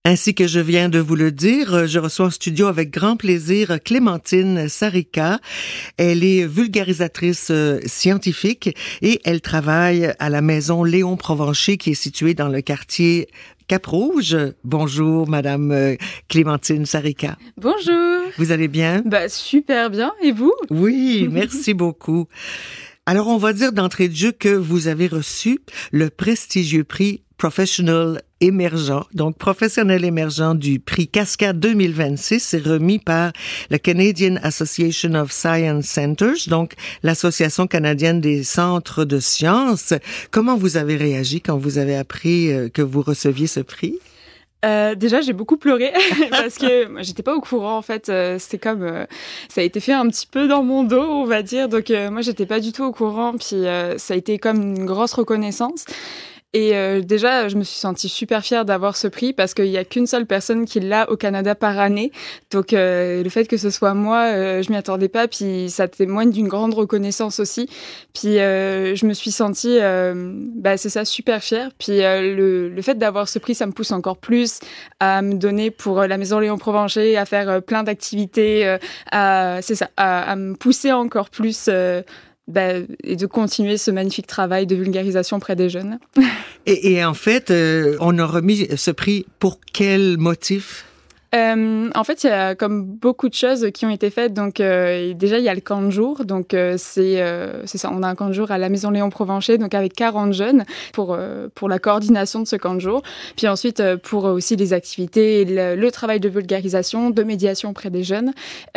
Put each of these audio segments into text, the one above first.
Ainsi que je viens de vous le dire, je reçois en studio avec grand plaisir Clémentine Sarika. Elle est vulgarisatrice scientifique et elle travaille à la maison Léon Provencher qui est située dans le quartier Cap-Rouge. Bonjour, Madame Clémentine Sarika. Bonjour. Vous allez bien? Super bien. Et vous? Oui, merci beaucoup. Alors, on va dire d'entrée de jeu que vous avez reçu le prestigieux prix Professional émergent, donc professionnel émergent du prix Cascade 2026, c'est remis par le Canadian Association of Science Centers, donc l'association canadienne des centres de sciences. Comment vous avez réagi quand vous avez appris que vous receviez ce prix? Déjà, j'ai beaucoup pleuré parce que j'étais pas au courant en fait. C'était comme ça a été fait un petit peu dans mon dos, on va dire. Donc moi, j'étais pas du tout au courant. Puis ça a été comme une grosse reconnaissance. Et déjà, je me suis sentie super fière d'avoir ce prix parce qu'il y a qu'une seule personne qui l'a au Canada par année. Donc, le fait que ce soit moi, je m'y attendais pas. Puis, ça témoigne d'une grande reconnaissance aussi. Puis, je me suis sentie, c'est ça, super fière. Puis, le fait d'avoir ce prix, ça me pousse encore plus à me donner pour la Maison Léon Provencher, à faire plein d'activités, à me pousser encore plus. Et de continuer ce magnifique travail de vulgarisation auprès des jeunes. Et en fait, on a remis ce prix pour quel motif? En fait, il y a comme beaucoup de choses qui ont été faites. Donc, déjà, il y a le camp de jour. Donc, c'est ça. On a un camp de jour à la Maison Léon Provencher, donc avec 40 jeunes pour la coordination de ce camp de jour. Puis ensuite, pour aussi les activités, le travail de vulgarisation, de médiation auprès des jeunes.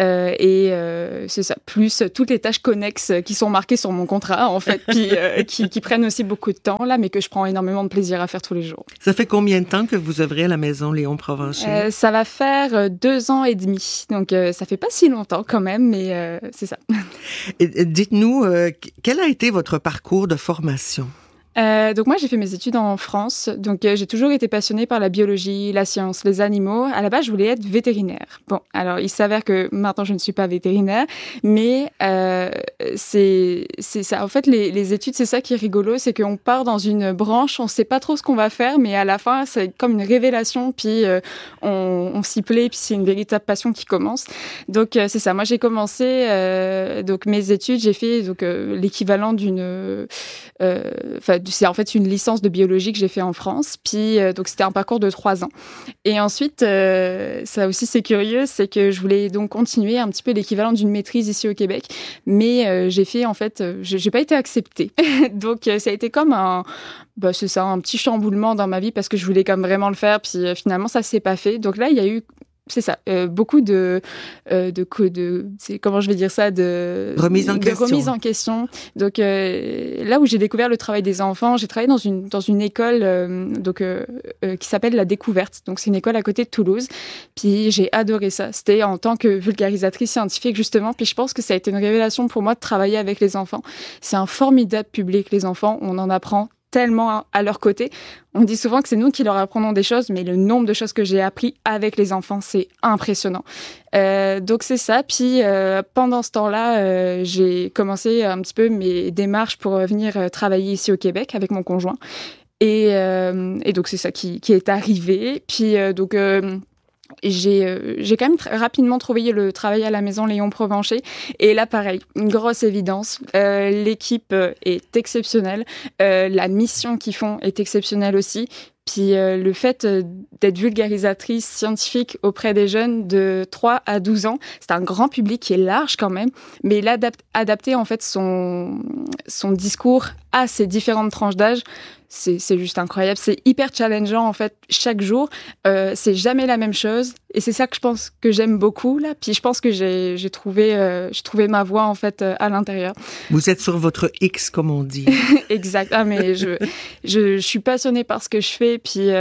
C'est ça. Plus toutes les tâches connexes qui sont marquées sur mon contrat, en fait, puis qui prennent aussi beaucoup de temps, là, mais que je prends énormément de plaisir à faire tous les jours. Ça fait combien de temps que vous œuvrez à la Maison Léon Provencher? Ça va faire 2 ans et demi. Donc, ça fait pas si longtemps quand même, mais c'est ça. Et dites-nous, quel a été votre parcours de formation? Donc moi, j'ai fait mes études en France. Donc j'ai toujours été passionnée par la biologie, la science, les animaux. À la base, je voulais être vétérinaire. Bon, alors il s'avère que maintenant, je ne suis pas vétérinaire, mais c'est ça. En fait, les études, c'est ça qui est rigolo, c'est qu'on part dans une branche, on sait pas trop ce qu'on va faire, mais à la fin, c'est comme une révélation. Puis on s'y plaît, puis c'est une véritable passion qui commence. Donc c'est ça. Moi, j'ai commencé donc mes études, j'ai fait donc l'équivalent d'une c'est en fait une licence de biologie que j'ai fait en France. Puis, donc, c'était un parcours de 3 ans. Et ensuite, ça aussi, c'est curieux, c'est que je voulais donc continuer un petit peu l'équivalent d'une maîtrise ici au Québec. Mais j'ai fait, en fait, j'ai pas été acceptée. Donc, ça a été comme un petit chamboulement dans ma vie parce que je voulais comme vraiment le faire. Puis, finalement, ça s'est pas fait. Donc là, il y a eu beaucoup de comment je vais dire ça, de remise en question. Donc là où j'ai découvert le travail des enfants, j'ai travaillé dans une école qui s'appelle La Découverte. Donc c'est une école à côté de Toulouse. Puis j'ai adoré ça. C'était en tant que vulgarisatrice scientifique justement. Puis je pense que ça a été une révélation pour moi de travailler avec les enfants. C'est un formidable public, les enfants. On en apprend tellement à leur côté. On dit souvent que c'est nous qui leur apprenons des choses, mais le nombre de choses que j'ai appris avec les enfants, c'est impressionnant. Donc c'est ça. Puis pendant ce temps-là, j'ai commencé un petit peu mes démarches pour venir travailler ici au Québec avec mon conjoint. Et donc c'est ça qui est arrivé. Puis donc j'ai quand même rapidement trouvé le travail à la Maison Léon Provencher. Et là, pareil, une grosse évidence. L'équipe est exceptionnelle. La mission qu'ils font est exceptionnelle aussi. Puis le fait d'être vulgarisatrice scientifique auprès des jeunes de 3 à 12 ans, c'est un grand public qui est large quand même, mais adapter en fait son discours à ces différentes tranches d'âge, c'est juste incroyable. C'est hyper challengeant en fait chaque jour. C'est jamais la même chose et c'est ça que je pense que j'aime beaucoup là. Puis je pense que j'ai trouvé ma voie en fait à l'intérieur. Vous êtes sur votre X comme on dit. Exact. Ah mais je suis passionnée par ce que je fais. Puis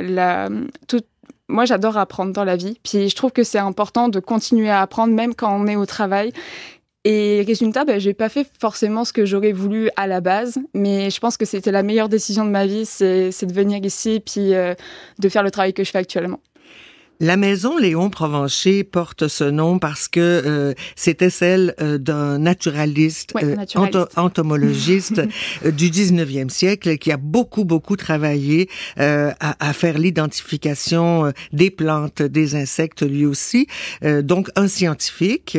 moi j'adore apprendre dans la vie. Puis je trouve que c'est important de continuer à apprendre même quand on est au travail. Et résultat, j'ai pas fait forcément ce que j'aurais voulu à la base, mais je pense que c'était la meilleure décision de ma vie, c'est de venir ici puis de faire le travail que je fais actuellement. La maison Léon Provencher porte ce nom parce que c'était celle d'un naturaliste, entomologiste du 19e siècle qui a beaucoup qui à faire l'identification des plantes, des insectes lui aussi. Donc un scientifique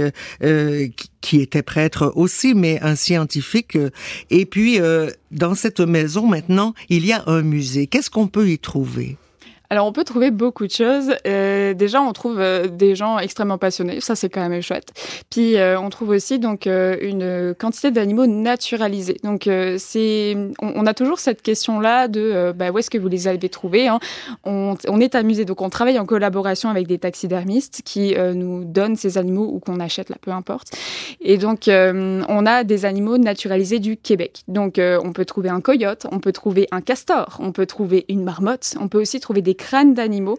qui était prêtre aussi, mais un scientifique. Et puis dans cette maison maintenant, il y a un musée. Qu'est-ce qu'on peut y trouver? Alors, on peut trouver beaucoup de choses. Déjà, on trouve des gens extrêmement passionnés. Ça, c'est quand même chouette. Puis, on trouve aussi donc une quantité d'animaux naturalisés. Donc, on a toujours cette question-là de où est-ce que vous les avez trouvés, hein. On est amusé. Donc, on travaille en collaboration avec des taxidermistes qui nous donnent ces animaux ou qu'on achète, là, peu importe. Et donc, on a des animaux naturalisés du Québec. Donc, on peut trouver un coyote, on peut trouver un castor, on peut trouver une marmotte, on peut aussi trouver des crânes d'animaux,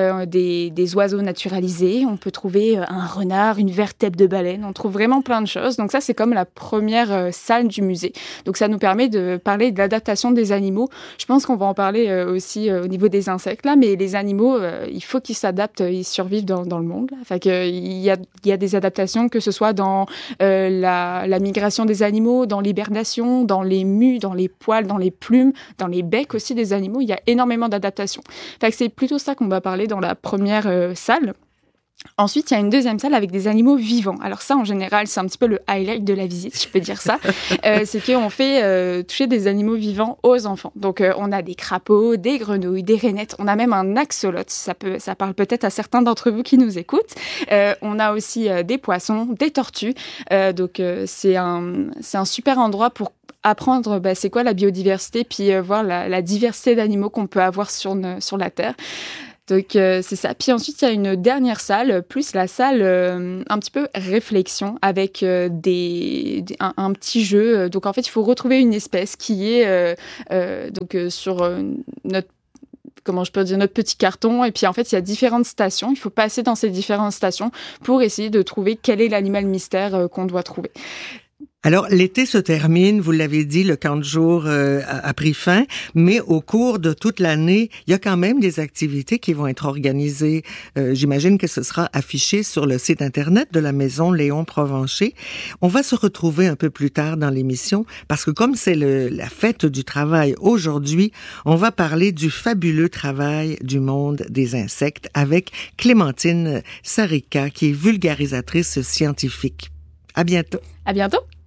des oiseaux naturalisés, on peut trouver un renard, une vertèbre de baleine, on trouve vraiment plein de choses. Donc ça, c'est comme la première salle du musée. Donc ça nous permet de parler de l'adaptation des animaux. Je pense qu'on va en parler aussi au niveau des insectes, là, mais les animaux, il faut qu'ils s'adaptent, ils survivent dans le monde. Là. Fait que, il y a des adaptations, que ce soit dans la migration des animaux, dans l'hibernation, dans les mues, dans les poils, dans les plumes, dans les becs aussi des animaux. Il y a énormément d'adaptations. Fait que c'est plutôt ça qu'on va parler dans la première salle. Ensuite, il y a une deuxième salle avec des animaux vivants. Alors ça, en général, c'est un petit peu le highlight de la visite, si je peux dire ça. C'est qu'on fait toucher des animaux vivants aux enfants. Donc, on a des crapauds, des grenouilles, des rainettes. On a même un axolote. Ça parle peut-être à certains d'entre vous qui nous écoutent. On a aussi des poissons, des tortues. Donc, c'est un super endroit pour apprendre c'est quoi la biodiversité, puis voir la diversité d'animaux qu'on peut avoir sur la Terre. Donc, c'est ça. Puis ensuite, il y a une dernière salle, plus la salle un petit peu réflexion, avec un petit jeu. Donc, en fait, il faut retrouver une espèce qui est sur notre petit carton. Et puis, en fait, il y a différentes stations. Il faut passer dans ces différentes stations pour essayer de trouver quel est l'animal mystère qu'on doit trouver. Alors, l'été se termine, vous l'avez dit, le camp de jour a pris fin, mais au cours de toute l'année, il y a quand même des activités qui vont être organisées. J'imagine que ce sera affiché sur le site Internet de la maison Léon Provencher. On va se retrouver un peu plus tard dans l'émission, parce que comme c'est la fête du travail aujourd'hui, on va parler du fabuleux travail du monde des insectes avec Clémentine Sarika, qui est vulgarisatrice scientifique. À bientôt. À bientôt.